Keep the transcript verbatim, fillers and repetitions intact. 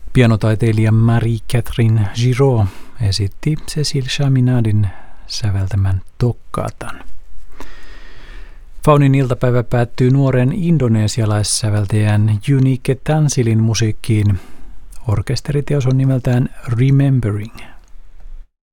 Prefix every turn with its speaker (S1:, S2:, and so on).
S1: Pianotaiteilija Marie-Catherine Giraud esitti Cécile Chaminadin säveltämän Toccatan. Faunin iltapäivä päättyy nuoren indonesialaissäveltäjän Yuni Ketansilin musiikkiin. Orkesteriteos on nimeltään Remembering.